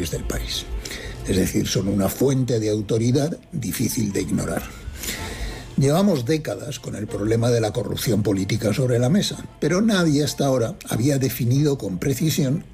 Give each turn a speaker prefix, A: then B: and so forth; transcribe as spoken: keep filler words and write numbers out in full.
A: instituciones del país. Es decir, son una fuente de autoridad difícil de ignorar. Llevamos décadas con el problema de la corrupción política sobre la mesa, pero nadie hasta ahora había definido con precisión